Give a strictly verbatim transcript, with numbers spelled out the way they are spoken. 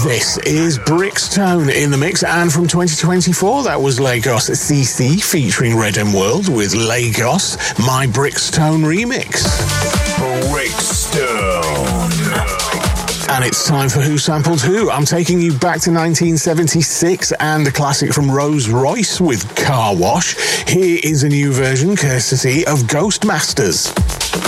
This is Brixtone in the mix, and from twenty twenty-four, that was Lagos C C featuring Red M World with Lagos, My Brixtone remix. Brixtone. And it's time for Who Sampled Who. I'm taking you back to nineteen seventy-six and a classic from Rose Royce with Car Wash. Here is a new version courtesy of Ghostmasters.